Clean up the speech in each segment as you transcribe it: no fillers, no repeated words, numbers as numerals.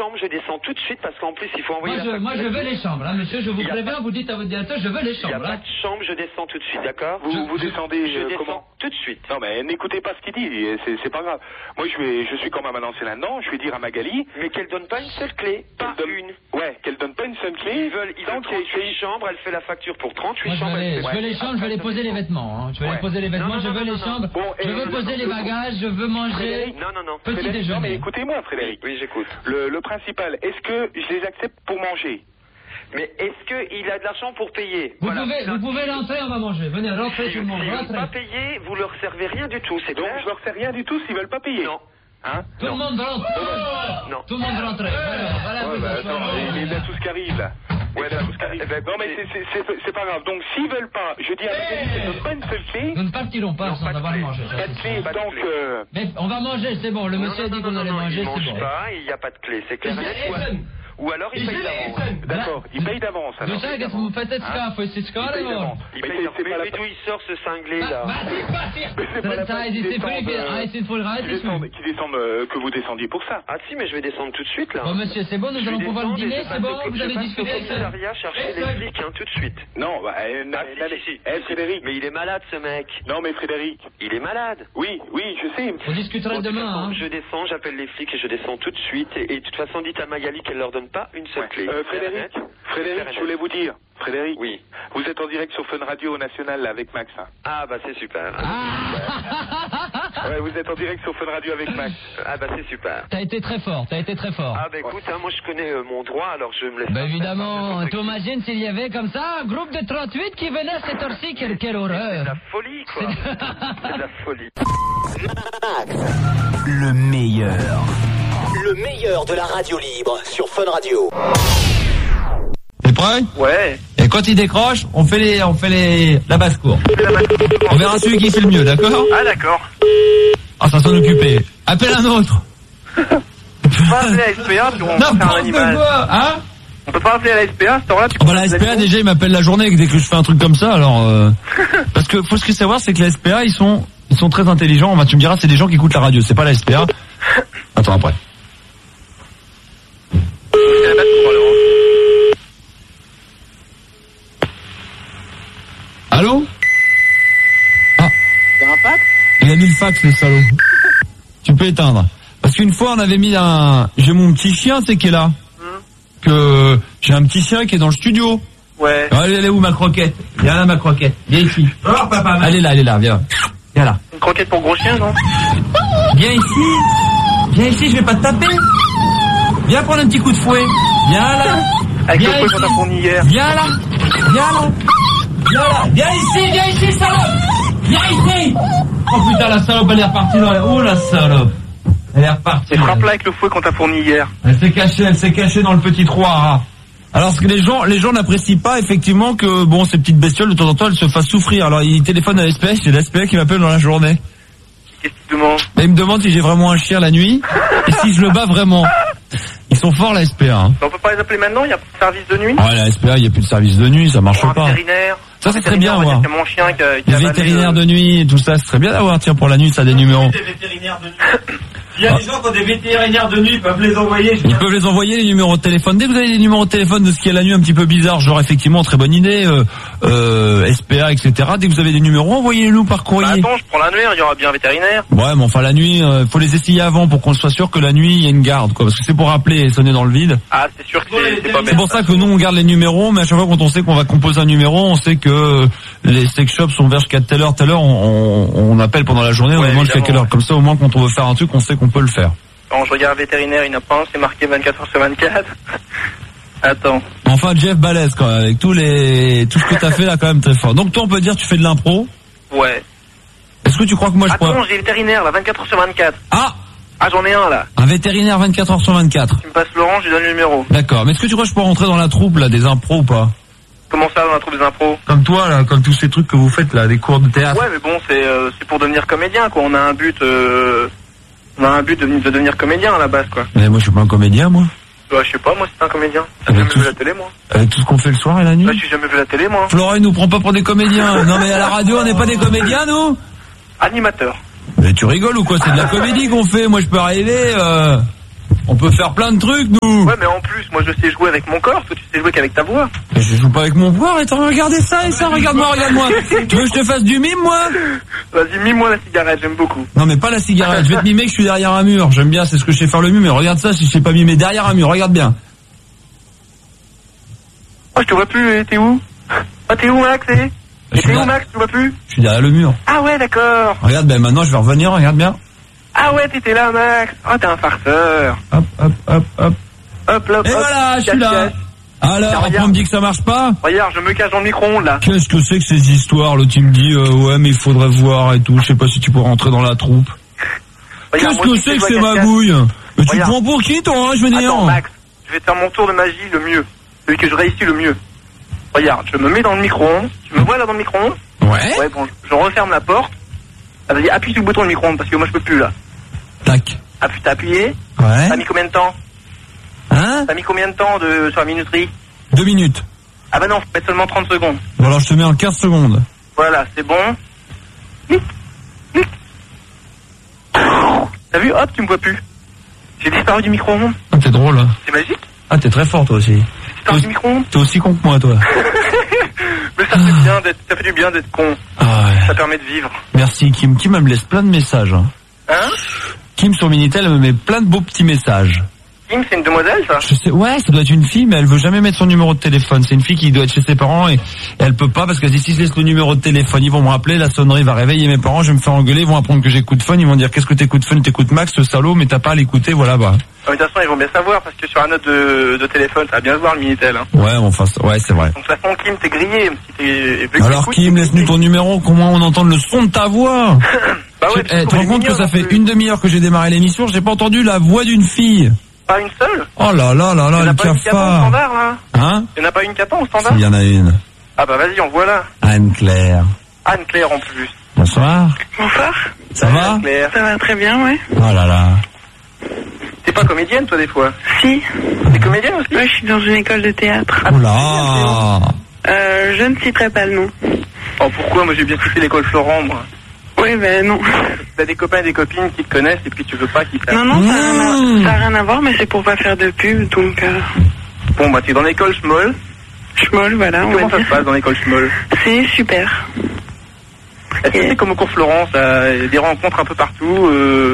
chambres, je descends tout de suite parce qu'en plus il faut envoyer la facture. Moi je veux les chambres, hein, monsieur, je vous préviens, vous dites à votre directeur, je veux les chambres. Il n'y a pas de chambre, je descends tout de suite, d'accord? Vous descendez comment? Tout de suite. Non mais n'écoutez pas ce qu'il dit, c'est pas grave. Moi je suis quand même un ancien là-dedans, je vais dire à Magali... Mais qu'elle donne pas une seule clé, pas une. Ouais, qu'elle donne pas une seule clé. Ils veulent 38 chambres, elle fait la facture pour 38 moi, chambres. Je veux les chambres, je veux les poser les vêtements. Hein. Je veux les poser les vêtements, je veux les chambres, je veux poser les bagages, je veux manger. Non. Petit déjeuner. Non mais écoutez-moi Frédéric. Oui, j'écoute. Le principal, est-ce que je les accepte pour manger? Mais est-ce qu'il a de l'argent pour payer? Vous pouvez l'entrer, on va manger. Venez, rentrez tout le monde. Si vous ne pas payer, vous leur servez rien du tout, c'est donc clair? je leur sers rien du tout s'ils veulent pas payer. Non. Hein? Tout le monde rentre. Non. Tout le monde rentre. Voilà, il y a tout ce qui arrive là. Ouais, là, tout ce qui arrive. Non mais c'est pas grave. Donc s'ils veulent pas, je dis à Magali qu'elle donne pas une seule clé. Nous ne partirons pas sans avoir mangé. Pas de clé, donc... Mais on va manger, c'est bon. Le monsieur a dit qu'on allait manger, c'est bon. Il mange pas, il n'y a pas de clé, c'est clair. Ou alors il paye d'avance. D'accord, il paye d'avance alors. Qu'est-ce que vous faites de scafo? C'est ce qu'on a d'avance. Il paye d'avance. Mais d'où il sort ce cinglé là? Que vous descendiez pour ça. Ah si, mais je vais descendre tout de suite là. Bon monsieur, c'est bon, nous allons pouvoir dîner, c'est bon, vous avez discuté avec ça. Chercher les flics, hein, tout de suite. Non, Frédéric. Mais il est malade ce mec. Non mais Frédéric. Il est malade. Oui, je sais. On discutera demain, hein. Je descends, j'appelle les flics et je descends tout de suite. Et de toute façon, dites à Magali qu'elle leur donne pas une seule clé. Frédéric, je voulais vous dire. Frédéric, oui. Vous êtes en direct sur Fun Radio National là, avec Max. Hein. Ah bah c'est super. Ouais, vous êtes en direct sur Fun Radio avec Max. Ah bah c'est super. T'as été très fort. Ah bah écoute, moi je connais mon droit, alors je me laisse... Bah évidemment, t'imagines s'il y avait comme ça un groupe de 38 qui venait à cette heure-ci, quelle horreur. C'est de la folie quoi. C'est de la folie. Le meilleur de la radio libre sur Fun Radio. T'es prêt? Ouais. Et quand il décroche, on fait la basse-cour. On verra celui qui fait le mieux, d'accord? Ah d'accord. Ah, ça s'en occuper. Appelle un autre. On peut pas appeler la SPA puis on va faire un animal. Quoi, hein? On peut pas appeler la SPA, à ce temps-là tu bah la SPA déjà il m'appelle la journée dès que je fais un truc comme ça, alors parce que faut ce qu'il savoir c'est que la SPA ils sont très intelligents. Tu me diras c'est des gens qui écoutent la radio, c'est pas la SPA. Attends après. Allô? Ah. Il y a un fax? Il a mis le fax, les salauds. Tu peux éteindre. Parce qu'une fois, on avait mis j'ai mon petit chien, c'est qui est là. Que j'ai un petit chien qui est dans le studio. Ouais. Elle est où ma croquette? Viens là ma croquette. Viens ici. Oh papa. Elle est là, viens. Viens là. Une croquette pour gros chien, non? Viens ici, je vais pas te taper. Viens prendre un petit coup de fouet. Viens là. Avec le fouet qu'on t'a fourni hier. Viens là. Viens ici, salope. Viens ici. Oh putain, la salope, elle est repartie dans la... Oh la salope. Elle est repartie. Et frappe-la avec le fouet qu'on t'a fourni hier. Elle s'est cachée dans le petit trou à rat. Alors que les gens n'apprécient pas effectivement que bon ces petites bestioles de temps en temps elles se fassent souffrir. Alors ils téléphonent à l'SPA, c'est l'SPA qui m'appelle dans la journée. Qu'est-ce qu'il demande? Ils me demandent si j'ai vraiment un chien la nuit et si je le bats vraiment. Ils sont forts la SPA. Hein. On peut pas les appeler maintenant, il y a plus de service de nuit? Ouais, la SPA, il y a plus de service de nuit, ça marche pas. Vétérinaire. Ça serait bien à voir. C'est mon chien qui les vétérinaires de nuit et tout ça, ce serait bien d'avoir, tiens, pour la nuit, ça a des numéros. Des vétérinaires de nuit. Il y a des gens qui ont des vétérinaires de nuit, ils peuvent les envoyer. Ils peuvent les envoyer, les numéros de téléphone. Dès que vous avez des numéros de téléphone de ce qui est la nuit un petit peu bizarre, genre effectivement, très bonne idée, SPA, etc. Dès que vous avez des numéros, envoyez-les-nous par courrier. Bah attends, je prends la nuit, il y aura bien un vétérinaire. Ouais, mais enfin la nuit, faut les essayer avant pour qu'on soit sûr que la nuit, il y a une garde, quoi. Parce que c'est pour appeler et sonner dans le vide. Ah, c'est sûr que c'est pas bien. C'est pour ça que nous, on garde les numéros, mais à chaque fois quand on sait qu'on va composer un numéro, on sait que les sex shops sont ouverts jusqu'à telle heure, on appelle pendant la journée, on demande jusqu'à quelle heure. Comme ça, au moins, quand on veut faire un truc, on sait qu'on peut le faire. Quand je regarde vétérinaire, il n'a pas, c'est marqué 24h/24. Attends. Enfin, Jeff balèze, quand même, avec tout ce que t'as fait là, quand même, très fort. Donc, toi, on peut dire, tu fais de l'impro? Ouais. Est-ce que tu crois que moi, je pourrais... Attends, j'ai vétérinaire, là, 24h/24. Ah, j'en ai un, là. Un vétérinaire 24h/24. Tu me passes Laurent, je lui donne le numéro. D'accord. Mais est-ce que tu crois que je peux rentrer dans la troupe, là, des impros ou pas? Comment ça, dans la troupe des impros? Comme toi, là, comme tous ces trucs que vous faites, là, des cours de théâtre. Ouais, mais bon, c'est pour devenir comédien, quoi. On a un but de devenir comédien, à la base, quoi. Mais moi, je suis pas un comédien, moi. Ouais, je sais pas, moi, c'est un comédien. J'ai jamais vu la télé, moi. Avec tout ce qu'on fait le soir et la nuit? Ouais, j'ai jamais vu la télé, moi. Florent, il nous prend pas pour des comédiens. Non, mais à la radio, on n'est pas des comédiens, nous? Animateur. Mais tu rigoles ou quoi? C'est de la comédie qu'on fait. Moi, je peux arriver, On peut faire plein de trucs, nous. Ouais, mais en plus, moi je sais jouer avec mon corps, toi tu sais jouer qu'avec ta voix. Mais je joue pas avec mon poids, attends, regardez ça et ça, regarde-moi. Tu veux que je te fasse du mime, moi? Vas-y, mime-moi la cigarette, j'aime beaucoup. Non, mais pas la cigarette, je vais te mimer que je suis derrière un mur. J'aime bien, c'est ce que je sais faire le mieux, mais regarde ça, si je sais pas mimer derrière un mur, regarde bien. Oh, je te vois plus, t'es où? Ah, t'es où, Max, t'es où, Max, tu vois plus? Je suis derrière le mur. Ah ouais, d'accord. Regarde, ben maintenant je vais revenir, regarde bien. Ah ouais, t'étais là, Max. Oh, t'es un farceur. Hop. Hop, là, Et voilà, je suis là. Alors, après on me dit que ça marche pas? Regarde, je me cache dans le micro-ondes, là. Qu'est-ce que c'est que ces histoires? L'autre il me dit, ouais, mais il faudrait voir et tout, je sais pas si tu pourrais rentrer dans la troupe. Regarde, Qu'est-ce que c'est que ces magouilles? Mais tu te prends pour qui, toi, hein, je veux dire? Attends, Max, je vais te faire mon tour de magie le mieux. Celui que je réussis le mieux. Regarde, je me mets dans le micro-ondes. Tu me vois là dans le micro-ondes? Ouais. Ouais, bon, je referme la porte. Ah, vas-y, appuie sur le bouton de micro-ondes parce que moi je peux plus là. Tac. T'as appuyé? Ouais. T'as mis combien de temps? Hein? T'as mis combien de temps sur la minuterie? 2 minutes. Ah bah non, faut mettre seulement 30 secondes. Bon alors je te mets en 15 secondes. Voilà, c'est bon. T'as vu? Hop, tu me vois plus. J'ai disparu du micro-ondes. Ah, t'es drôle. Hein. C'est magique. Ah, t'es très fort toi aussi. J'ai disparu du micro-ondes. T'es aussi con que moi, toi. Mais ça fait du bien d'être con. Ah ouais. Ça permet de vivre. Merci Kim. Kim elle me laisse plein de messages. Hein? Kim sur Minitel elle me met plein de beaux petits messages. Kim, c'est une demoiselle, ça? Je sais, ouais, ça doit être une fille, mais elle veut jamais mettre son numéro de téléphone. C'est une fille qui doit être chez ses parents et elle peut pas parce qu'elle dit si je laisse le numéro de téléphone, ils vont me rappeler, la sonnerie va réveiller mes parents, je vais me faire engueuler, ils vont apprendre que j'écoute Fun, ils vont dire qu'est-ce que t'écoutes Fun, t'écoutes Max, ce salaud, mais t'as pas à l'écouter, voilà, bah. De toute façon, ils vont bien savoir parce que sur un autre de téléphone, ça va bien se voir le Minitel, hein. Ouais, enfin, ouais, c'est vrai. Donc, de toute façon, Kim, t'es grillé. Alors, Kim, laisse-nous ton numéro, comment on entend le son de ta voix? Bah ouais, tu te rends compte que ça fait une demi-heure que j'ai démarré l'émission, j'ai pas entendu la voix d'une fille. Pas une seule? Oh là là là là, le cafard. Il n'y en a pas une qui attend au standard, là? Hein? Il n'y en a pas une qui attend au standard? Il y en a une. Ah bah vas-y, on voit là. Anne-Claire. Anne-Claire en plus. Bonsoir. Bonsoir. Ça va? Anne-Claire. Ça va très bien, ouais. Oh là là. T'es pas comédienne, toi, des fois? Si. T'es comédienne aussi? Ouais, je suis dans une école de théâtre. Oh là. Je ne citerai pas le nom. Oh, pourquoi? Moi, j'ai bien cité l'école Florent, moi. Oui, ben non. T'as des copains et des copines qui te connaissent et puis tu veux pas qu'ils savent. Non, ça n'a rien à voir, mais c'est pour pas faire de pub, donc... Bon, bah, t'es dans l'école Schmoll. Schmoll, voilà, on va dire. Comment ça se passe dans l'école Schmoll? C'est super. Est-ce que c'est comme au cours Florent, ça, des rencontres un peu partout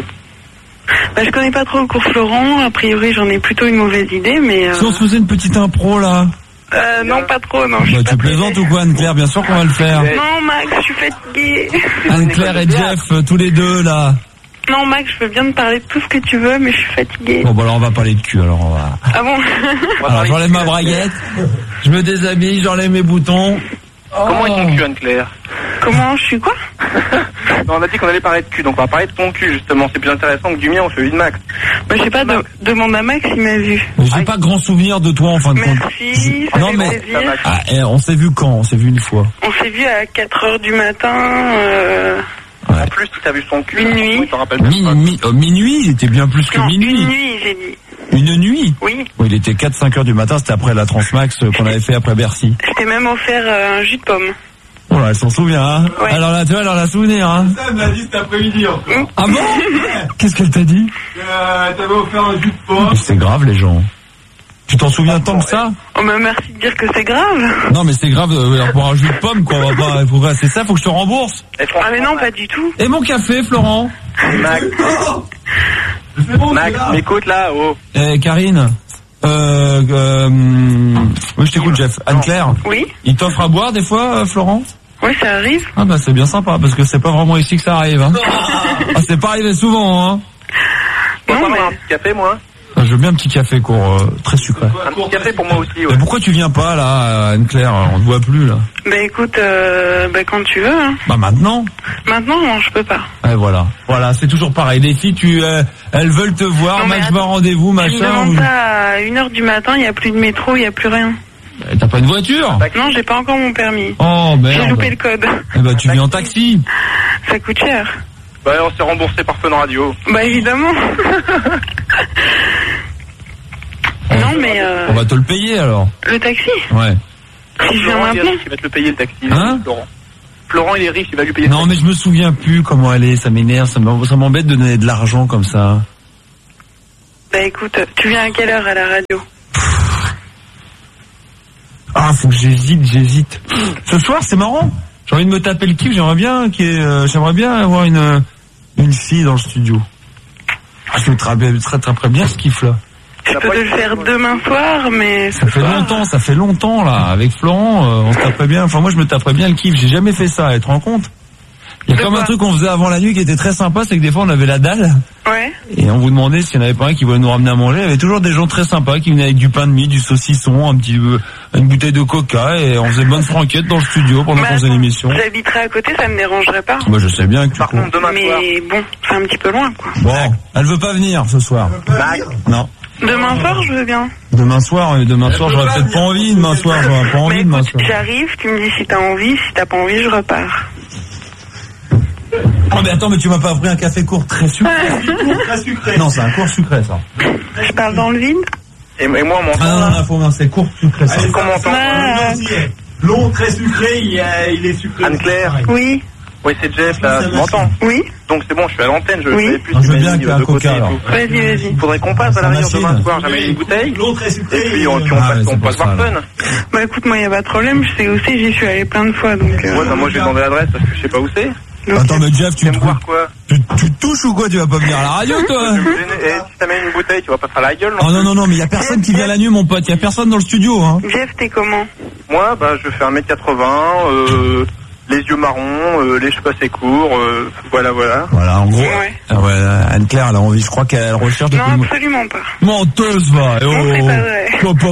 Bah, je connais pas trop le cours Florent, a priori j'en ai plutôt une mauvaise idée, mais... Si on se faisait une petite impro, là. Non, pas trop, non. Bah, tu plaisantes ou quoi, Anne-Claire? Bien sûr qu'on va le faire. Non, Max, je suis fatiguée. Anne-Claire et Jeff, tous les deux, là. Non, Max, je veux bien te parler de tout ce que tu veux, mais je suis fatiguée. Bon, bah alors on va parler de cul, alors on va... Ah bon? Alors j'enlève ma braguette, je me déshabille, j'enlève mes boutons. Comment est ton cul, Anne-Claire? Comment je suis quoi? Non, on a dit qu'on allait parler de cul, donc on va parler de ton cul, justement. C'est plus intéressant que du mien, on fait celui de Max. Bah, je sais pas, demande à Max, il m'a vu. J'ai pas grand souvenir de toi en fin de compte. Merci, ça non fait mais plaisir. on s'est vu quand? On s'est vu une fois. On s'est vu à 4h du matin. En plus, si t'as vu son cul, minuit. Tu t'en rappelles pas. Minuit, il était bien plus que non, minuit. Une nuit, j'ai dit. Une nuit? Oui. Il était 4-5 heures du matin, c'était après la Transmax qu'on avait fait après Bercy. Je t'ai même offert un jus de pomme. Oh là, elle s'en souvient, hein. Ouais. Alors là, tu vois, elle en a souvenir, hein. Ça, elle me l'a dit cet après-midi encore. Ah bon? Qu'est-ce qu'elle t'a dit? T'avais offert un jus de pomme. C'est grave, les gens. Tu t'en souviens tant que ça? Oh, bah, merci de dire que c'est grave. Non, mais c'est grave, pour un jus de pomme, quoi, on va pas, c'est ça, faut que je te rembourse. Ah, mais non, pas du tout. Et mon café, Florent? Max, Bon, Max, m'écoute là, oh. Karine? Oui, je t'écoute, Jeff. Anne-Claire? Oui. Il t'offre à boire des fois, Florent? Oui, ça arrive. Ah bah c'est bien sympa, parce que c'est pas vraiment ici que ça arrive, hein. Ah, c'est pas arrivé souvent, hein. Moi, Non, mais... un petit café, moi. Je veux bien un petit café court, très sucré. Un petit café pour moi aussi, ouais. Mais pourquoi tu viens pas, là, Anne-Claire? On te voit plus, là. Bah, écoute, bah, quand tu veux, hein. Bah maintenant. Maintenant, non, je peux pas. Et voilà. Voilà, c'est toujours pareil. Les filles, elles veulent te voir, Non, mais Max va rendez-vous, Tu me machin. demandes ça à 1h du matin, il n'y a plus de métro, il n'y a plus rien. T'as pas une voiture? Non, j'ai pas encore mon permis. Oh, J'ai merde. loupé le code. Eh bah, tu viens en taxi. Ça coûte cher. Bah, on s'est remboursé par Fun Radio. Bah, évidemment. Non, mais On va te le payer, alors. le taxi, Ouais. si je viens Florent, il est maintenant. riche, il va te le payer, le taxi. Hein? Florent, il est riche, il va lui payer le Non, mais je me souviens plus comment elle est, ça m'énerve, ça m'embête de donner de l'argent comme ça. Bah écoute, tu viens à quelle heure à la radio? Ah, faut que j'hésite. Ce soir, c'est marrant. J'ai envie de me taper le kiff, j'aimerais bien avoir une fille dans le studio. Ah, je me très bien ce kiff-là. Je peux te le faire demain soir, mais ça fait longtemps là. Avec Florent, on se taperait bien. Enfin, moi, je me taperais bien le kiff. J'ai jamais fait ça. Tu te rends compte? Il y a comme un truc qu'on faisait avant la nuit qui était très sympa, c'est que des fois on avait la dalle. Ouais. Et on vous demandait s'il n'y en avait pas un qui voulait nous ramener à manger. Il y avait toujours des gens très sympas qui venaient avec du pain de mie, du saucisson, une bouteille de coca, et on faisait bonne franquette dans le studio pendant qu'on faisait l'émission. J'habiterais à côté, ça me dérangerait pas. Moi, je sais bien que tu Par contre, demain soir. Mais bon, c'est un petit peu loin, quoi. Bon, elle veut pas venir ce soir. Non. Demain soir, je veux bien. Demain soir, j'aurais peut-être pas envie. Demain soir, j'aurais pas envie. Demain soir. J'arrive, tu me dis si t'as envie, si t'as pas envie, je repars. Oh mais attends, mais tu m'as pas pris un café court très sucré. Très sucré. Non, c'est un court sucré ça. Je parle dans le vide. Et moi, on m'entend. Ah non, c'est court sucré ça. Allez, comment on entend? Long, très sucré, il est sucré. Anne-Claire. Oui. Oui, c'est Jeff, là, tu m'entends? Oui. Donc c'est bon, je suis à l'antenne, je savais plus. Je veux bien qu'il y ait un coca alors. Vas-y. Faudrait qu'on passe à la rigueur demain soir, j'amène une bouteille. Long, très sucré. Et puis on passe voir Fun. Bah écoute, moi y a pas de problème, je sais où c'est, j'y suis allé plein de fois, donc... Ouais, bah moi j'ai demandé l'adresse parce que je sais pas où c'est. Attends, mais Jeff, tu boire quoi? Tu touches ou quoi? Tu vas pas venir à la radio, toi? Et si t'amènes une bouteille, tu vas pas faire la gueule, non? Oh non, mais y a personne qui vient la nuit, mon pote. Y a personne dans le studio, hein. Jeff, t'es comment? Moi, bah, je fais 1m80, les yeux marrons, les cheveux assez courts, voilà. Voilà, en gros. Ouais. Ouais, Anne-Claire, elle a envie, je crois qu'elle recherche depuis... Non, absolument pas. Menteuse, va. Non, c'est pas vrai.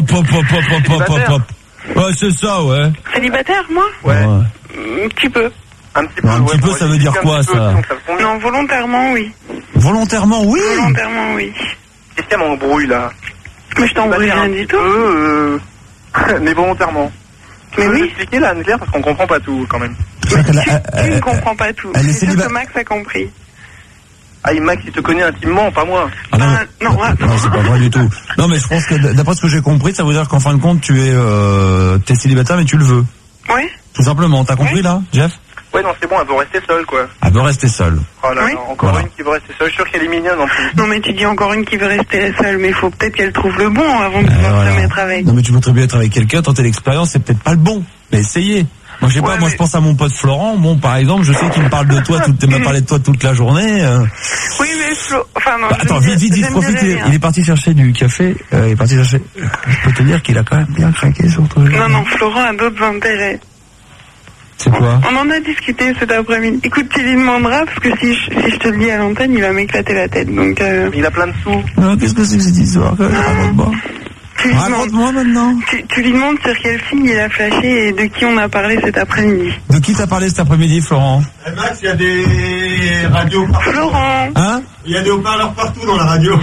Pop. Ouais, c'est ça, ouais. Célibataire, moi? Ouais. Un petit peu. Un petit peu, un petit peu, ça veut dire quoi, ça? Non, volontairement, oui. Volontairement, oui. Volontairement, oui. Qu'est-ce qu'il y a m'embrouille, là? Mais je t'embrouille rien du tout. Mais volontairement. Mais tu peux oui. expliquer là, Anne-Claire, parce qu'on comprend pas tout, quand même. Tu ne comprends pas tout. Elle est C'est sûr célibataire. que Max a compris. Ah, Max, il te connaît intimement, pas moi. Ah, non, non, attends. Non, c'est pas vrai du tout. Non, mais je pense que d'après ce que j'ai compris, ça veut dire qu'en fin de compte, t'es célibataire, mais tu le veux. Ouais. Tout simplement. T'as compris, là, Jeff? Ouais, non, c'est bon, elle veut rester seule, quoi. Elle veut rester seule. Oh là Oui. là, encore Voilà. une qui veut rester seule. Je suis sûr qu'elle est mignonne, en plus. Non, mais tu dis encore une qui veut rester seule, mais il faut peut-être qu'elle trouve le bon avant de pouvoir Voilà. se mettre avec. Non, mais tu peux très bien être avec quelqu'un, tenter l'expérience, c'est peut-être pas le bon. Mais essayez. Moi, je sais pas, Ouais, moi, mais- je pense à mon pote Florent. Bon, par exemple, je sais qu'il me parle de toi, il m'a parlé de toi toute la journée. Oui, mais Flo... Enfin, non, Bah, attends, vite, profite. Il est parti chercher du café. Il est parti chercher. Je peux te dire qu'il a quand même bien craqué sur toi. Non, Florent a d'autres intérêts. C'est quoi? On en a discuté cet après-midi. Écoute, tu lui demanderas, parce que si je te le dis à l'antenne, il va m'éclater la tête, donc... Il a plein de sous. Non, qu'est-ce que c'est que cette histoire? Raconte-moi. Tu lui demandes, Raconte-moi maintenant. tu lui demandes sur quelle fille il a flashé et de qui on a parlé cet après-midi. De qui t'as parlé cet après-midi, Florent? Max, il y a des radios partout. Florent. Hein? Il y a des haut-parleurs partout dans la radio.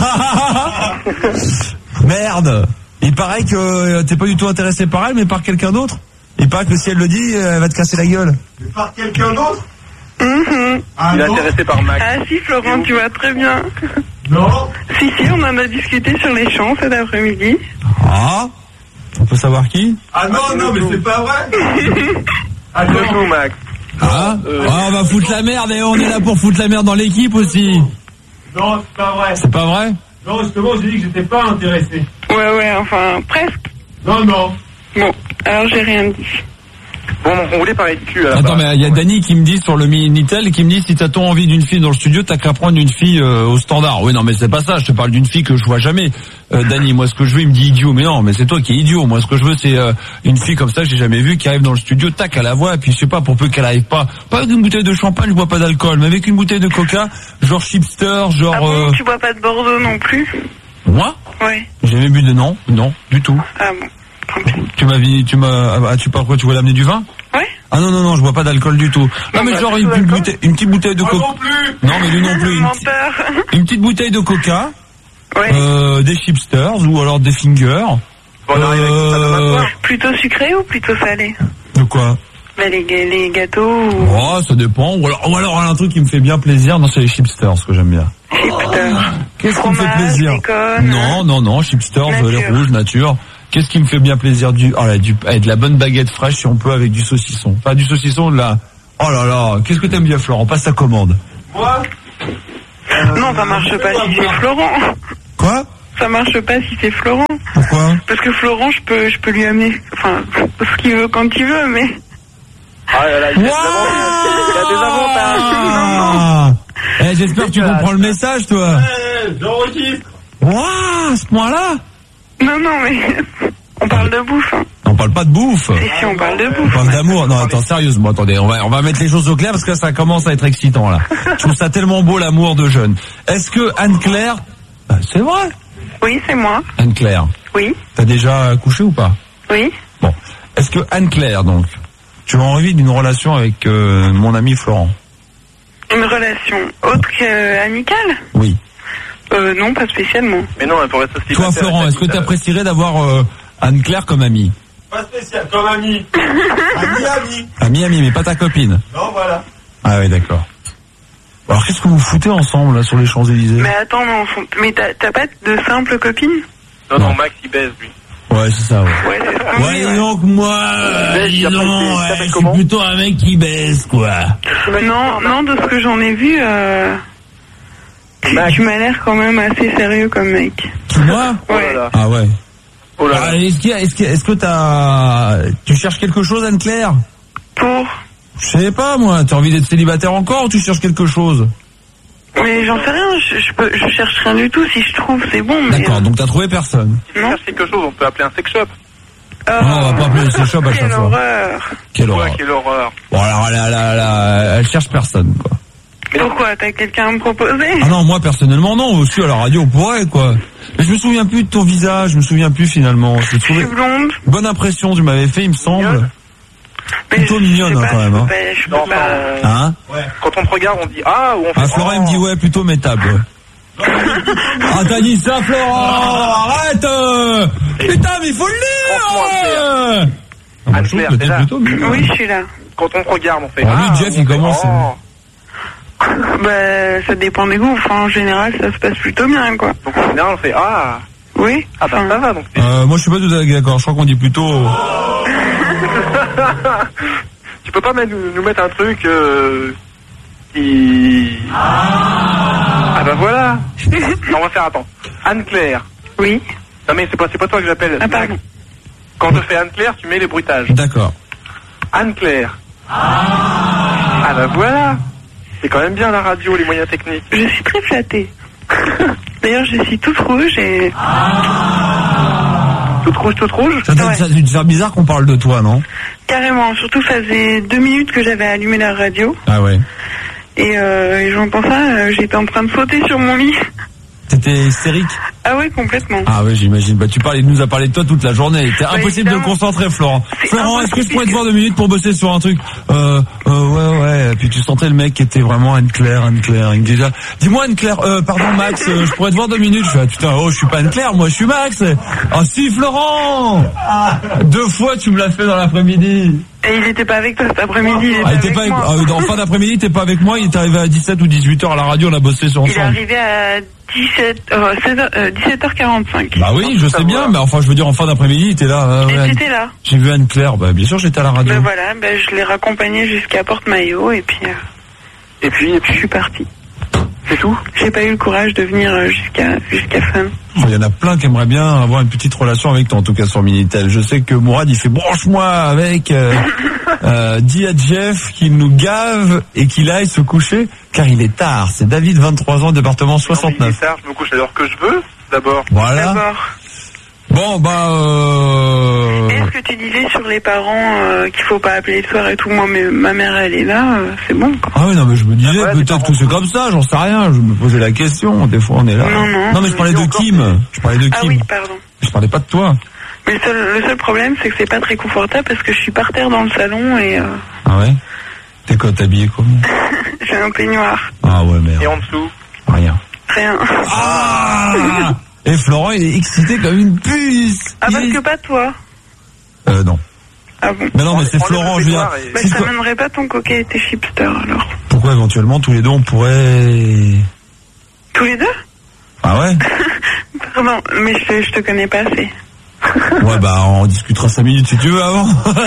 Merde. Il paraît que t'es pas du tout intéressé par elle, mais par quelqu'un d'autre. Il paraît que si elle le dit, elle va te casser la gueule. Par quelqu'un d'autre? Il est non. intéressé par Max. Ah si, Florent, tu vas très bien. Non. Si, on en a discuté sur les champs cet après-midi. Ah. On peut savoir qui? Ah non, mais c'est pas vrai. Ah Le non. tout, Max. Ah, on va foutre la merde et on est là pour foutre la merde dans l'équipe aussi. Non, c'est pas vrai. C'est pas vrai? Non, justement, j'ai dit que j'étais pas intéressé. Ouais, enfin, presque. Non. Bon, alors j'ai rien dit. Bon, donc on voulait parler de cul, là. Attends, mais il y a Dany qui me dit sur le Minitel, qui me dit si t'as tant envie d'une fille dans le studio, t'as qu'à prendre une fille au standard. Oui, non, mais c'est pas ça. Je te parle d'une fille que je vois jamais. Dany, moi, ce que je veux, il me dit idiot. Mais non, mais c'est toi qui es idiot. Moi, ce que je veux, c'est une fille comme ça, j'ai jamais vu, qui arrive dans le studio, tac, à la voix, et puis je sais pas, pour peu qu'elle arrive pas avec une bouteille de champagne, je bois pas d'alcool, mais avec une bouteille de coca, genre chipster, genre. Ah bon, tu bois pas de Bordeaux non plus? Moi? Ouais. J'ai jamais bu de non, du tout. Ah bon, tant pis. Tu parles quoi? Tu veux l'amener du vin? Ouais. Ah non, je bois pas d'alcool du tout. Non, mais bah, genre du une tout petite bouteille de Moi coca. non plus. Non, mais lui non plus. Menteur. Une petite bouteille de coca, Ouais. des chipsters ou alors des fingers. Bon, on arrive avec ça demain soir. Plutôt sucré ou plutôt salé? De quoi? Bah, les gâteaux ou... Oh, ça dépend. Ou alors un truc qui me fait bien plaisir, non, c'est les chipsters, ce que j'aime bien. Chipster. Qu'est-ce qui me fait Fromage, plaisir? bacon. Non, chipsters, Nature. les rouges, nature. Qu'est-ce qui me fait bien plaisir? De la bonne baguette fraîche, si on peut, avec du saucisson. Pas du saucisson, de la... Oh là là, qu'est-ce que t'aimes bien, Florent? Passe ta commande. Moi? Non, ça marche pas si c'est Florent. Quoi? Ça marche pas si c'est Florent. Pourquoi? Parce que Florent, je peux lui amener, enfin, ce qu'il veut quand il veut, mais... Ah là là, il a des avantages. Eh, j'espère que tu comprends le message, toi. J'enregistre. Waouh, à ce point-là? Non, mais... On parle de bouffe, hein. On parle pas de bouffe. Et si on parle de bouffe. On parle d'amour. Non, attends, sérieusement, attendez, on va mettre les choses au clair parce que ça commence à être excitant, là. Je trouve ça tellement beau, l'amour de jeunes. Est-ce que Anne-Claire... C'est vrai? Oui, c'est moi. Anne-Claire. Oui. T'as déjà couché ou pas? Oui. Bon. Est-ce que Anne-Claire, donc, tu as envie d'une relation avec mon ami Florent? Une relation autre qu'amicale? Oui. Non, pas spécialement. Mais non, elle pourrait être... Toi, Florent, est-ce que tu apprécierais d'avoir Anne-Claire comme amie? Pas spécial, comme ami. Ami, mais pas ta copine? Non, voilà. Ah oui, d'accord. Alors, qu'est-ce que vous foutez ensemble, là, sur les Champs-Élysées? Mais attends, mais t'as pas de simple copine? Non, Max, il baise, lui. Ouais, c'est ça, ouais. Ouais, c'est ce qu'on dit, ouais. Donc, moi, je suis plutôt un mec qui baise, quoi. Non, de ce que j'en ai vu, tu m'as l'air quand même assez sérieux comme mec. Moi? Ouais. Ah ouais. Oh là là. Ah, est-ce que tu cherches quelque chose, Anne-Claire? Pour? Je sais pas, moi. T'as envie d'être célibataire encore ou tu cherches quelque chose? Mais j'en sais rien, je cherche rien du tout, si je trouve c'est bon, mais... D'accord, donc t'as trouvé personne. Si tu cherches quelque chose, on peut appeler un sex shop. Oh, Non, on va pas appeler le sex shop à chaque fois. Quelle horreur. Ouais, quelle horreur. Bon, alors elle cherche personne, quoi. Pourquoi? T'as quelqu'un à me proposer? Ah non, moi personnellement non, aussi à la radio on pourrait, quoi. Mais je me souviens plus de ton visage, je me souviens plus finalement. Je suis blonde. Bonne impression tu m'avais fait, il me semble. Mignonne. Plutôt mignonne, hein, quand même. Hein. Je peux pas. Hein? Ouais. Quand on te regarde, on dit ah ou on fait. Ah, Florent il me dit ouais, plutôt métable. Ouais. Ah, t'as dit ça, Florent? Arrête! Putain, mais il faut le lire! Anne-Claire, t'es là? Oui, je suis là. Quand on te regarde, on fait lui, Jeff, il commence. Bah, ça dépend des goûts. Enfin, en général, ça se passe plutôt bien, quoi. Donc en général, on fait ah. Oui. Ah bah ça va donc. Moi, je suis pas tout à fait d'accord. Je crois qu'on dit plutôt. Tu peux pas nous mettre un truc qui. Ah bah voilà. On va faire attends. Anne-Claire. Oui. Non mais c'est pas toi que j'appelle. Ah pardon. Quand on te fait Anne-Claire, tu mets les bruitages. D'accord. Anne-Claire. Ah bah voilà. C'est quand même bien la radio, les moyens techniques. Je suis très flattée. D'ailleurs, je suis toute rouge et... Toute rouge. Ça doit te faire bizarre qu'on parle de toi, non? Carrément. Surtout, ça faisait 2 minutes que j'avais allumé la radio. Ah ouais. Et j'entends ça, j'étais en train de sauter sur mon lit. T'étais hystérique? Ah oui, complètement. Ah oui, j'imagine. Bah, il nous a parlé de toi toute la journée. C'était impossible de le concentrer, Florent. Florent, est-ce que je pourrais te voir 2 minutes pour bosser sur un truc? Ouais. Puis tu sentais le mec qui était vraiment Anne-Claire. Il me disait, dis-moi Anne-Claire, pardon Max, je pourrais te voir 2 minutes. Je fais, putain, je suis pas Anne-Claire, moi je suis Max. Ah si, Florent! 2 fois tu me l'as fait dans l'après-midi. Et il était pas avec toi cet après-midi, il était pas avec moi. En fin d'après-midi, il était pas avec moi, il est arrivé à 17 ou 18h à la radio, on a bossé sur ensemble. Il est arrivé à 17h45. Bah oui, je sais bien, mais enfin je veux dire en fin d'après-midi, il était là. Et t'étais là. J'ai vu Anne-Claire, bah bien sûr j'étais à la radio. Bah voilà, je l'ai raccompagné jusqu'à Porte-Maillot et puis je suis parti. C'est tout? J'ai pas eu le courage de venir jusqu'à fin. Il y en a plein qui aimeraient bien avoir une petite relation avec toi, en tout cas sur Minitel. Je sais que Mourad, il fait branche-moi avec, dis à Jeff qu'il nous gave et qu'il aille se coucher, car il est tard. C'est David, 23 ans, département 69. Non, il est tard, je me couche à l'heure que je veux, d'abord. Voilà. D'abord. Bon, Est-ce que tu disais sur les parents qu'il faut pas appeler le soir et tout? Moi, mais ma mère, elle est là, c'est bon, quoi. Ah oui, non, mais je me disais, peut-être que c'est comme ça, j'en sais rien. Je me posais la question, des fois on est là. Non, mais je parlais de Kim. Ah oui, pardon. Je parlais pas de toi. Mais le seul problème, c'est que c'est pas très confortable parce que je suis par terre dans le salon et... Ah ouais? T'es quoi, t'habillé comment? J'ai un peignoir. Ah ouais, merde. Et en dessous? Rien. Ah. Et Florent, il est excité comme une puce. Ah, parce que pas toi? Non. Ah bon? Mais non, mais c'est Florent, je veux dire. Bah, ça mènerait pas ton coquet et tes chipsters, alors. Pourquoi éventuellement, tous les deux, on pourrait... Tous les deux? Ah ouais? Pardon, mais je te connais pas assez. Ouais, bah, on discutera 5 minutes si tu veux avant.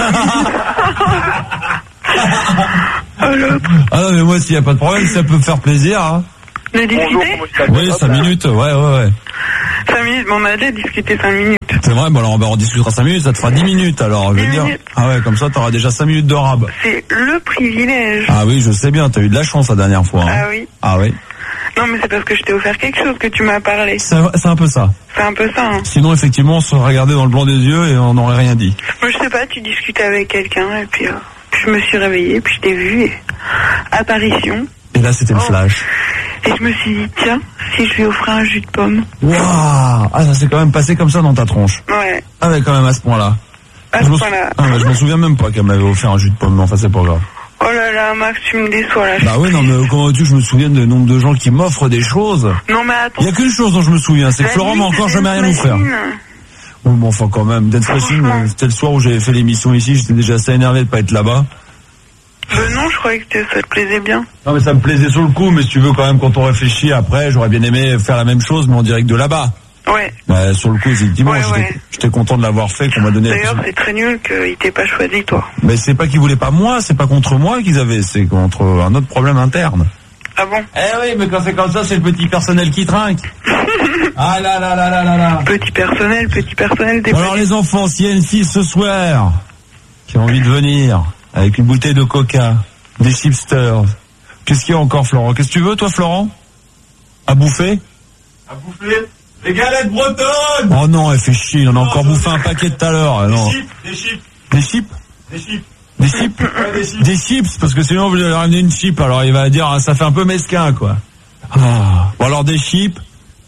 Oh, l'autre. Ah non, mais moi, s'il y a pas de problème, ça peut me faire plaisir, hein. De discuter? Oui, 5 minutes, ouais. minutes, mais on a déjà discuté 5 minutes. C'est vrai, bon alors on en discutera 5 minutes, ça te fera 10 minutes alors, je veux dire. Ah ouais, comme ça t'auras déjà 5 minutes de rab. C'est le privilège. Ah oui, je sais bien, t'as eu de la chance la dernière fois. Hein. Ah oui. Ah oui. Non mais c'est parce que je t'ai offert quelque chose que tu m'as parlé. C'est un peu ça. C'est un peu ça. Hein. Sinon effectivement on se regardait dans le blanc des yeux et on n'aurait rien dit. Moi je sais pas, tu discutais avec quelqu'un et puis je me suis réveillée, puis je t'ai vu et apparition. Et là c'était le flash. Et je me suis dit tiens, si je lui offrais un jus de pomme. Waouh. Ah ça s'est quand même passé comme ça dans ta tronche. Ouais. Ah ouais, quand même à ce point-là. À ce point-là. Ah mais je me souviens même pas qu'elle m'avait offert un jus de pomme, mais enfin c'est pas grave. Oh là là, Max, tu me déçois là. Bah oui, non mais comment veux-tu que je me souvienne du nombre de gens qui m'offrent des choses. Non mais attends. Il y a qu'une chose dont je me souviens, c'est que Florent m'a encore jamais rien offert. Oui, bon, enfin quand même, Dance Machine, c'était le soir où j'avais fait l'émission ici, j'étais déjà assez énervé de pas être là-bas. Non, je croyais que ça te plaisait bien. Non mais ça me plaisait sur le coup, mais si tu veux quand même quand on réfléchit après, j'aurais bien aimé faire la même chose mais en direct de là-bas. Ouais. Bah, sur le coup, effectivement, ouais. j'étais content de l'avoir fait, qu'on m'a donné. D'ailleurs, c'est très nul qu'il t'ait pas choisi, toi. Mais c'est pas qu'ils voulaient pas moi, c'est pas contre moi qu'ils avaient, c'est contre un autre problème interne. Ah bon? Eh oui, mais quand c'est comme ça, c'est le petit personnel qui trinque. Ah là là là là là là. Petit personnel, des... Bon, alors les enfants, s'il y a une fille ce soir qui a envie de venir avec une bouteille de coca, des chipsters, qu'est-ce qu'il y a encore, Florent? Qu'est-ce que tu veux, toi, Florent? À bouffer? À bouffer? Des galettes bretonnes! Oh non, elle fait chier, on a encore bouffé un paquet tout à l'heure. Des chips. Des chips? Des chips. Des chips? Ouais, des chips. Des chips, parce que sinon vous allez ramener une chip, alors il va dire, ça fait un peu mesquin, quoi. Ah. Bon alors des chips,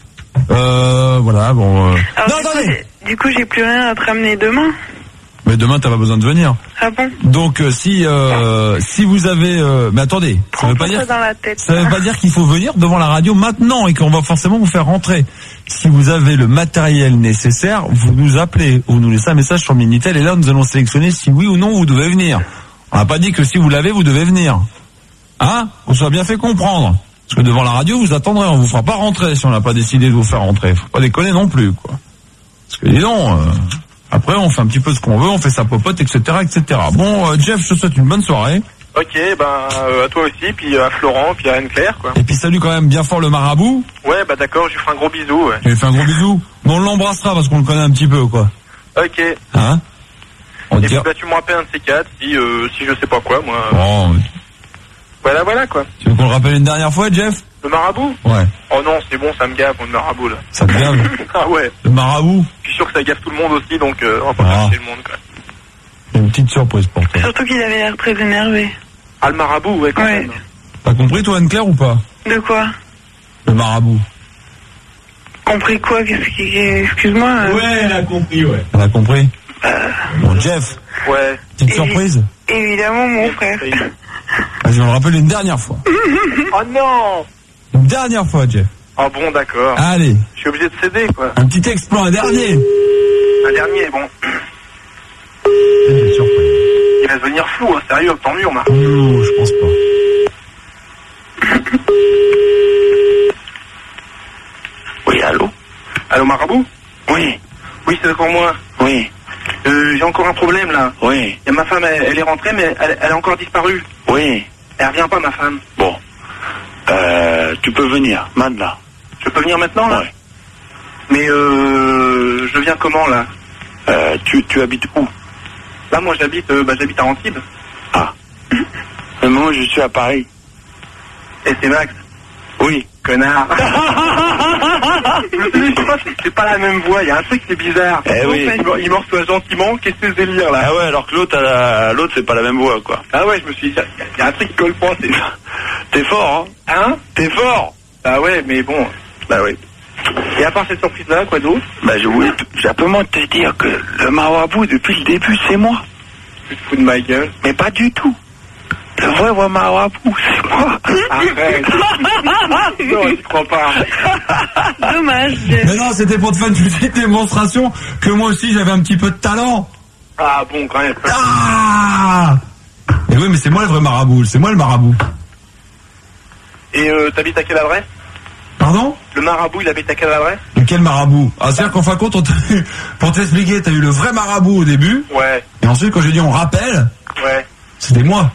voilà, bon... Alors, non, attendez. Du coup, j'ai plus rien à te ramener demain. Mais demain, t'as pas besoin de venir. Ah bon? Donc, si vous avez... mais attendez, ça veut pas dire... Dans la tête, ça veut pas dire qu'il faut venir devant la radio maintenant et qu'on va forcément vous faire rentrer. Si vous avez le matériel nécessaire, vous nous appelez, vous nous laissez un message sur Minitel et là, nous allons sélectionner si oui ou non vous devez venir. On n'a pas dit que si vous l'avez, vous devez venir. Hein? Qu'on soit bien fait comprendre. Parce que devant la radio, vous attendrez, on vous fera pas rentrer si on n'a pas décidé de vous faire rentrer. Faut pas déconner non plus, quoi. Parce que dis donc... Après, on fait un petit peu ce qu'on veut, on fait sa popote, etc., etc. Bon, Jeff, je te souhaite une bonne soirée. Ok, à toi aussi, puis à Florent, puis à Anne-Claire, quoi. Et puis salut quand même bien fort le marabout. Ouais, d'accord, je lui ferai un gros bisou, ouais. Je lui fais un gros bisou. Bon, on l'embrassera parce qu'on le connaît un petit peu, quoi. Ok. Hein? Et puis tu me rappelles un de ces quatre, si je sais pas quoi, moi. Bon. Voilà, quoi. Tu veux qu'on le rappelle une dernière fois, Jeff? Le marabout? Ouais. Oh non, c'est bon, ça me gave, le marabout, là. Ça te gave? Ah ouais. Le marabout? Je suis sûr que ça gave tout le monde aussi, donc on va pas faire le monde, quoi. Une petite surprise pour toi. Surtout qu'il avait l'air très énervé. Ah, le marabout, ouais, quand même. T'as compris, toi, Anne-Claire, ou pas? De quoi? Le marabout. Compris quoi? Excuse-moi. Ouais, elle a compris, ouais. Elle a compris? Bon, Jeff. Ouais. Petite surprise? Évidemment, mon frère. Vas-y, on le rappelle une dernière fois. Oh non! Une dernière fois, Jeff. Ah bon, d'accord. Allez. Je suis obligé de céder, quoi. Un petit exploit, un dernier. Un dernier, bon. Une surprise. Il va devenir fou, hein, sérieux, tant mieux, on m'a. Non, je pense pas. Oui, allô? Allô, marabout? Oui. Oui, c'est encore moi. Oui. J'ai encore un problème, là. Oui. Et ma femme, elle est rentrée, mais elle a encore disparu. Oui. Elle revient pas, ma femme. Bon. Tu peux venir, maintenant. Je peux venir maintenant, là? Oui. Mais je viens comment, là? Tu habites où? Là, moi, j'habite à Antibes. Ah. Mais moi, je suis à Paris. Et c'est Max? Oui. Connard. Je sais pas, c'est pas la même voix, il y a un truc qui est bizarre. Eh oui. Il me reçoit gentiment, qu'est-ce que c'est ce délire, là? Ah ouais, alors que l'autre, c'est pas la même voix, quoi. Ah ouais, je me suis dit, il y a un truc qui colle pas, c'est... T'es fort, hein? Hein? T'es fort? Ah ouais, mais bon, bah oui. Et à part cette surprise-là, quoi d'autre? Bah je voulais simplement te dire que le marabout, depuis le début, c'est moi. Tu te fous de ma gueule? Mais pas du tout. Le vrai marabout, c'est moi. Arrête. Non, j'y crois pas. Dommage. Mais non, c'était pour te faire une petite démonstration que moi aussi j'avais un petit peu de talent. Ah bon, quand même. Ah! Et oui, mais c'est moi le vrai marabout, c'est moi le marabout. Et t'habites à quelle adresse? Pardon? Le marabout, il habite à quelle adresse? De quel marabout? Ah, c'est-à-dire qu'en fin de compte, pour t'expliquer, t'as eu le vrai marabout au début. Ouais. Et ensuite, quand j'ai dit on rappelle. Ouais. C'était moi.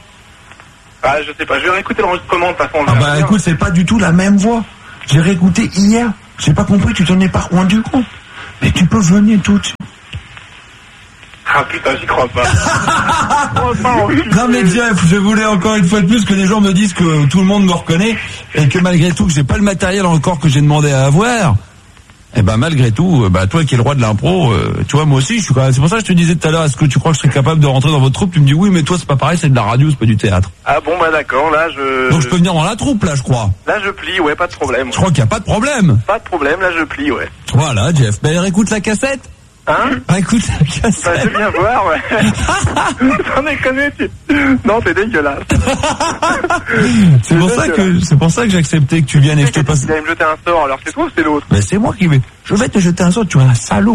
Ah, je sais pas, je vais réécouter l'enregistrement de toute façon. Ah bah écoute, c'est pas du tout la même voix. J'ai réécouté hier. J'ai pas compris, tu t'en es pas rendu compte. Mais tu peux venir tout de suite. Ah putain, j'y crois pas. Non mais Jeff, je voulais encore une fois de plus que les gens me disent que tout le monde me reconnaît et que malgré tout que j'ai pas le matériel encore que j'ai demandé à avoir. Et ben malgré tout, toi qui es le roi de l'impro, tu vois moi aussi je suis quand même. C'est pour ça que je te disais tout à l'heure, est-ce que tu crois que je serais capable de rentrer dans votre troupe? Tu me dis oui, mais toi c'est pas pareil, c'est de la radio, c'est pas du théâtre. Ah bon bah d'accord, là Donc je peux venir dans la troupe là, je crois. Là je plie, ouais, pas de problème. Je crois qu'il y a pas de problème. Pas de problème, là je plie, ouais. Voilà Jeff, écoute la cassette. Hein? Écoute la cassette. Bah je viens voir, ouais. J'en ai connu, non, t'es dégueulasse. C'est pour ça que j'ai accepté que tu viennes et je te passe. Tu allais me jeter un sort, alors c'est toi ou c'est l'autre? Mais c'est moi qui vais. Je vais te jeter un sort, tu es un salaud.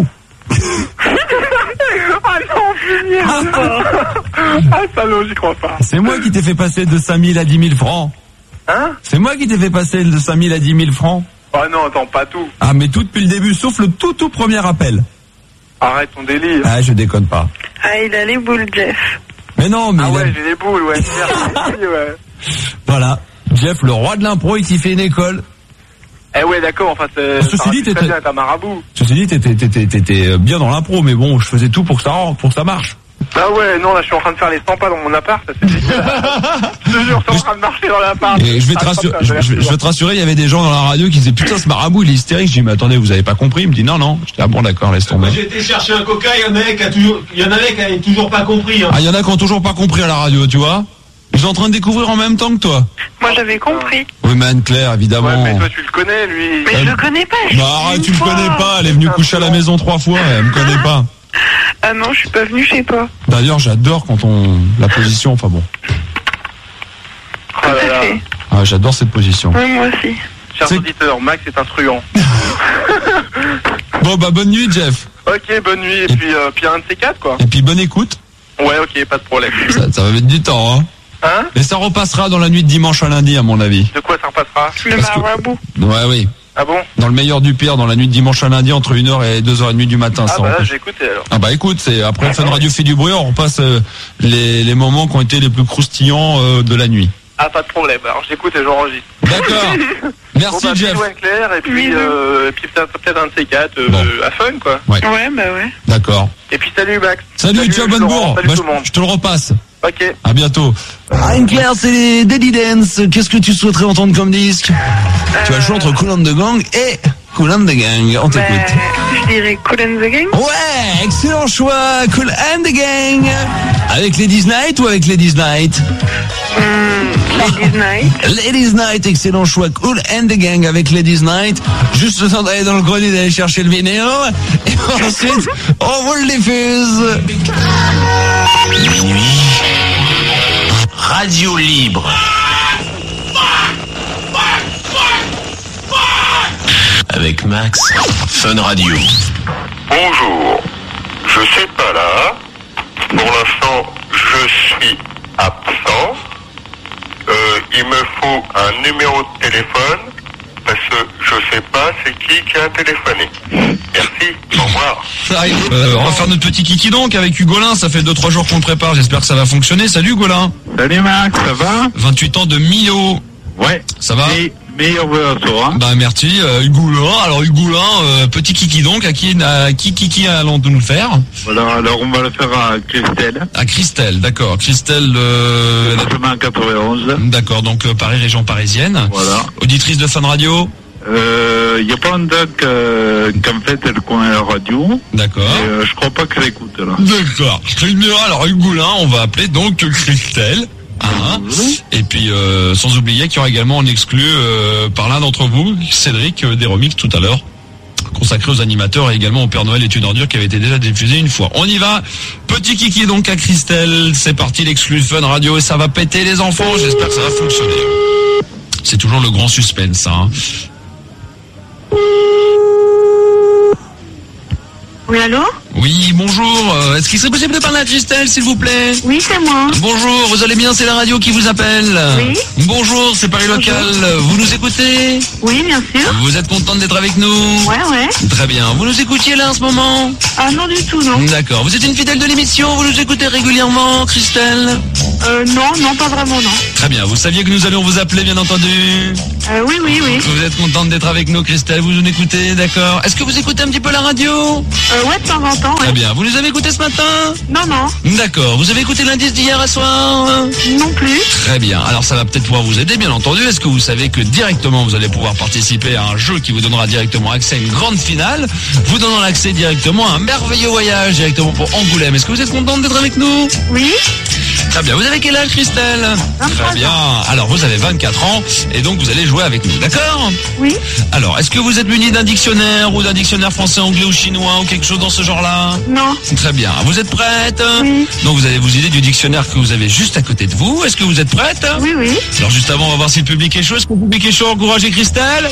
Ah non, finir. Ah salaud, j'y crois pas. C'est moi qui t'ai fait passer de 5 000 à 10 000 francs. Hein? C'est moi qui t'ai fait passer de 5 000 à 10 000 francs. Oh non, attends, pas tout. Ah mais tout depuis le début, sauf le tout premier appel. Arrête ton délire. Ah je déconne pas. Ah, il a les boules, Jeff. Mais non, mais... Ah ouais, j'ai les boules, ouais. Merci, ouais. Voilà. Jeff, le roi de l'impro, il s'y fait une école. Eh ouais, d'accord, enfin, Ceci dit, très bien, t'as marabout. Ceci dit, t'étais bien dans l'impro, mais bon, je faisais tout pour que ça marche. Ah ouais, non, là, je suis en train de faire les 100 pas dans mon appart, ça c'est dégueulasse. Je te jure, t'es en train de marcher dans l'appart. Et je vais te rassurer, il y y avait des gens dans la radio qui disaient, putain, ce marabout, il est hystérique. Je dis, mais attendez, vous avez pas compris? Il me dit, non. J'étais, ah bon, d'accord, laisse tomber. J'ai été chercher un coca, il y en avait qui a toujours pas compris, hein. Ah, il y en a qui ont toujours pas compris à la radio, tu vois? Ils sont en train de découvrir en même temps que toi. Moi, j'avais compris. Oui, mais Anne-Claire, évidemment. Ouais, mais toi, tu le connais, lui. Mais je le connais pas. Bah, arrête, tu le connais pas. Elle est venue coucher à la maison 3 fois, elle me connaît pas. Ah non, je suis pas venue chez toi. D'ailleurs, j'adore quand la position, enfin bon. Tout à fait. Ah, j'adore cette position. Oui, moi aussi. Chers auditeurs, Max est un truand. Bon, bonne nuit, Jeff. Ok, bonne nuit, et puis un de ces 4, quoi. Et puis, bonne écoute. Ouais, ok, pas de problème. Ça va mettre du temps, hein. Hein? Et ça repassera dans la nuit de dimanche à lundi, à mon avis. De quoi ça repassera? Le marabout. Ouais, oui. Ah bon? Dans le meilleur du pire, dans la nuit de dimanche à lundi, entre 1h et 2h30 du matin. Ah ça bah là, repasse. j'ai écouté alors. Ah bah écoute, c'est après Fun Radio fait du bruit, on repasse les moments qui ont été les plus croustillants de la nuit. Ah, pas de problème, alors j'écoute et j'enregistre. D'accord. Merci, bon, bah, Jeff. Claire, et puis, peut-être un de ces 4 à Fun, quoi. Ouais. Ouais, bah ouais. D'accord. Et puis salut, Max. Salut ciao, bonne bourre. Salut tout le monde. Je te le repasse. Ok. À bientôt. Anne-Claire, c'est les Daddy Dance. Qu'est-ce que tu souhaiterais entendre comme disque? Tu as le choix entre Kool and the Gang et Kool and the Gang. On t'écoute. Je dirais Kool and the Gang. Ouais, excellent choix. Kool and the Gang. Avec Ladies Night ou avec Ladies Night? Ladies Night. Ladies Night, excellent choix. Kool and the Gang avec Ladies Night. Juste le temps d'aller dans le grenier, d'aller chercher le vinyle. Et ensuite, on vous le diffuse. Minuit. Radio libre. Avec Max. Fun Radio. Bonjour, je suis pas là. Pour l'instant, je suis absent. Il me faut un numéro de téléphone parce que je sais pas c'est qui a téléphoné. Merci, au revoir. Ça arrive. On va faire notre petit kiki donc avec Hugolin. Ça fait 2-3 jours qu'on le prépare. J'espère que ça va fonctionner. Salut Hugolin. Salut Max, ça va? 28 ans de Mio. Ouais. Ça va? Meilleur vœu à toi. Bah merci Hugolin. Alors Hugolin, petit kiki donc. À qui kiki allons-nous le faire? Voilà, alors on va le faire à Christelle. À Christelle, d'accord. Christelle, chemin 91. D'accord, donc Paris, région parisienne. Voilà. Auditrice de Fun Radio. Il y a pas un date qu'en fait elle connaît la radio. D'accord. Je crois pas qu'elle écoute là. D'accord. Alors Hugolin, on va appeler donc Christelle. Et puis sans oublier qu'il y aura également en exclu par l'un d'entre vous, Cédric, des remixes tout à l'heure, consacré aux animateurs et également au Père Noël est une ordure qui avait été déjà diffusé une fois. On y va. Petit kiki donc à Christelle. C'est parti, l'exclu Fun Radio et ça va péter les enfants. J'espère que ça va fonctionner. C'est toujours le grand suspense, hein. Oui, allô? Oui, bonjour. Est-ce qu'il serait possible de parler à Christelle, s'il vous plaît? Oui, c'est moi. Bonjour, vous allez bien? C'est la radio qui vous appelle. Oui. Bonjour, c'est Paris Local. Vous nous écoutez? Oui, bien sûr. Vous êtes contente d'être avec nous? Ouais. Très bien. Vous nous écoutiez là en ce moment? Ah non, du tout, non. D'accord. Vous êtes une fidèle de l'émission? Vous nous écoutez régulièrement, Christelle? Non, pas vraiment, non. Très bien. Vous saviez que nous allions vous appeler, bien entendu? Oui. Vous êtes contente d'être avec nous, Christelle, vous nous écoutez, d'accord. Est-ce que vous écoutez un petit peu la radio? Ouais, de temps en temps, ouais. Très bien. Vous nous avez écouté ce matin? Non. D'accord. Vous avez écouté l'indice d'hier à soir? Non plus. Très bien. Alors ça va peut-être pouvoir vous aider, bien entendu. Est-ce que vous savez que directement vous allez pouvoir participer à un jeu qui vous donnera directement accès à une grande finale, vous donnant l'accès directement à un merveilleux voyage directement pour Angoulême. Est-ce que vous êtes contente d'être avec nous? Oui. Très bien. Vous avez quel âge, Christelle? 23 Très bien. Alors vous avez 24 ans et donc vous allez jouer avec nous, d'accord? Oui. Alors, est-ce que vous êtes muni d'un dictionnaire ou d'un dictionnaire français, anglais ou chinois ou quelque chose dans ce genre-là? Non. Très bien. Vous êtes prête? Oui. Donc vous allez vous aider du dictionnaire que vous avez juste à côté de vous. Est-ce que vous êtes prête? Oui. Alors juste avant, on va voir si le public est chaud. Est-ce que le public est chaud? Encouragez Christelle.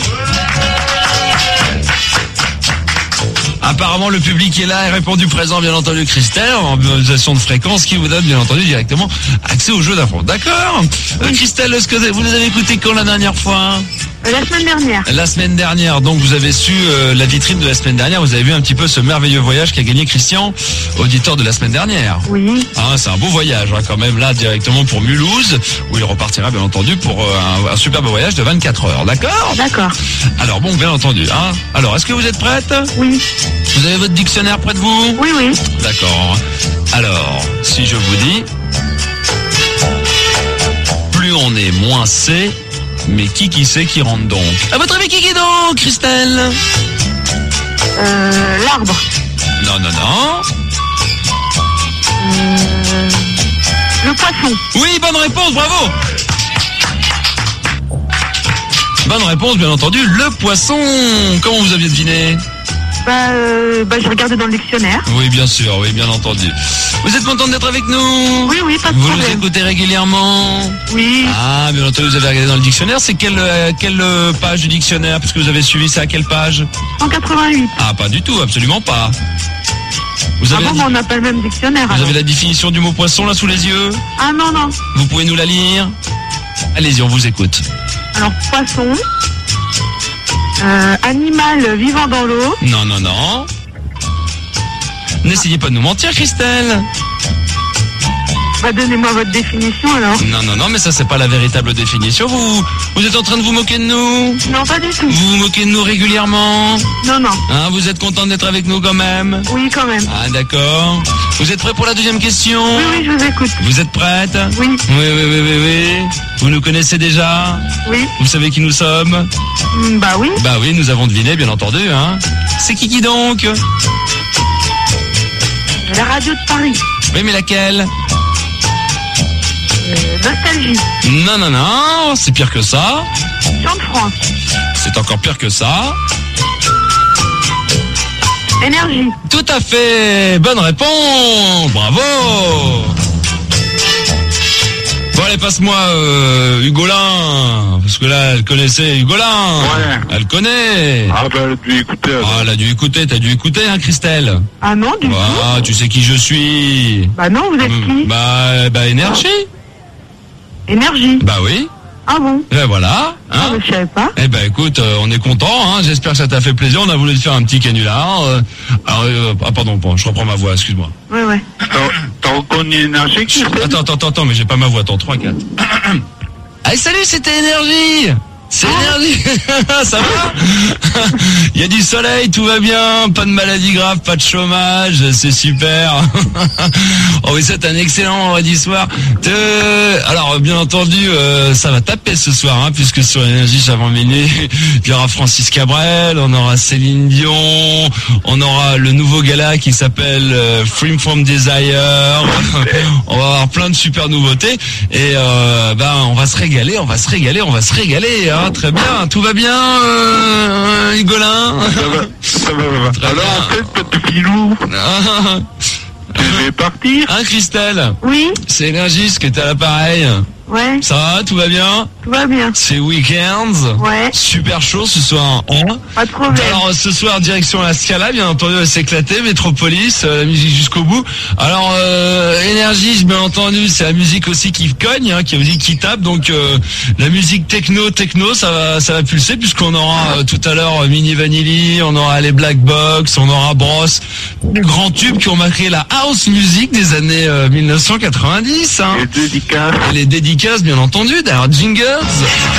Apparemment, le public est là et répondu présent, bien entendu, Christelle, en modulation de fréquence, qui vous donne, bien entendu, directement accès au jeu d'info. D'accord? Christelle, est-ce que vous les avez écoutés quand la dernière fois? La semaine dernière. La semaine dernière, donc vous avez su la vitrine de la semaine dernière, vous avez vu un petit peu ce merveilleux voyage qu'a gagné Christian, auditeur de la semaine dernière. Oui. C'est un beau voyage, quand même, là, directement pour Mulhouse, où il repartira, bien entendu, pour un superbe voyage de 24 heures. D'accord? D'accord. Alors bon, bien entendu. Alors, est-ce que vous êtes prête? Oui. Vous avez votre dictionnaire près de vous? Oui. D'accord. Alors, si je vous dis, plus on est, moins c'est, mais qui c'est qui rentre donc? À votre avis, qui donc, Christelle? L'arbre. Non. Le poisson. Oui, bonne réponse, bravo. Bonne réponse, bien entendu, le poisson. Comment vous aviez deviné? Je regardais dans le dictionnaire. Oui, bien sûr, oui, bien entendu. Vous êtes contente d'être avec nous? Oui, pas de Vous problème. nous écoutez régulièrement? Oui. Bien entendu, vous avez regardé dans le dictionnaire. C'est quelle page du dictionnaire? Parce que vous avez suivi ça à quelle page? 188. Pas du tout, absolument pas. Vous avez, on n'a pas le même dictionnaire. vous avez la définition du mot poisson là sous les yeux? Non. Vous pouvez nous la lire? Allez-y, on vous écoute. Alors, poisson, animal vivant dans l'eau. Non. N'essayez pas de nous mentir, Christelle. Donnez-moi votre définition alors. Non, mais ça c'est pas la véritable définition. Vous êtes en train de vous moquer de nous? Non, pas du tout. Vous vous moquez de nous régulièrement? Non. Vous êtes content d'être avec nous quand même? Oui, quand même. D'accord. Vous êtes prêts pour la deuxième question? Oui, je vous écoute. Vous êtes prête? Oui. Oui. Vous nous connaissez déjà? Oui. Vous savez qui nous sommes? Oui. Bah oui, nous avons deviné, bien entendu. C'est qui donc? La radio de Paris. Oui, mais laquelle? Nostalgie. Non, c'est pire que ça. Chant de France. C'est encore pire que ça. Énergie. Tout à fait. Bonne réponse. Bravo. Bon, allez, passe-moi Hugolin. Parce que là, elle connaissait Hugolin. Ouais. Elle connaît. Elle a dû écouter. Elle a dû écouter. T'as dû écouter, Christelle? Non, du tout. Tu sais qui je suis? Non, vous êtes qui? Énergie. Énergie. Oui. Ah bon? Et voilà. Je savais pas. Écoute, on est content. J'espère que ça t'a fait plaisir. On a voulu te faire un petit canular. Pardon, je reprends ma voix. Excuse-moi. Ouais. T'as reconnu Énergie? Attends, mais j'ai pas ma voix. Attends, 3, 4. Allez, salut, c'était Énergie. C'est Énergie. Ça va? Il y a du soleil, tout va bien, pas de maladie grave, pas de chômage, c'est super. Oui, c'est un excellent vendredi soir. Alors, bien entendu, ça va taper ce soir, puisque sur Énergie, avant minuit, il y aura Francis Cabrel, on aura Céline Dion, on aura le nouveau gala qui s'appelle Free From Desire. On va avoir plein de super nouveautés et on va se régaler. Très bien, tout va bien, Hugolin? Ça va. Très alors, bien. en fait, petit filou, tu veux partir? Christelle? Oui. C'est Énergie, ce que t'as à l'appareil. Ouais. Ça va, tout va bien? Tout va bien. C'est Weekends. Ouais. Super chaud ce soir. Pas de problème. Alors ce soir, direction la Scala, bien entendu, elle s'éclater, Métropolis, la musique jusqu'au bout. Alors Énergie, bien entendu, c'est la musique aussi qui cogne, qui est la musique qui tape. Donc la musique techno, ça va pulser puisqu'on aura tout à l'heure Mini Vanilli, on aura les Black Box, on aura Bros, les grands tubes qui ont marqué la house music des années 1990. Les dédicaces. Les dédicaces, bien entendu, d'ailleurs, Jingles.